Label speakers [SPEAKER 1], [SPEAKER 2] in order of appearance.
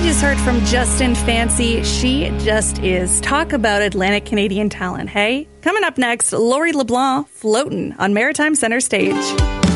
[SPEAKER 1] just heard from Justin Fancy. She just is. Talk about Atlantic Canadian talent, hey? Coming up next, Lori LeBlanc, Floatin' on Maritime Center Stage.